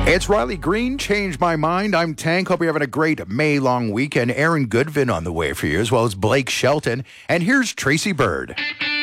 It's Riley Green, Change My Mind. I'm Tank. Hope you're having a great May-long weekend. Aaron Goodvin on the way for you, as well as Blake Shelton. And here's Tracy Bird.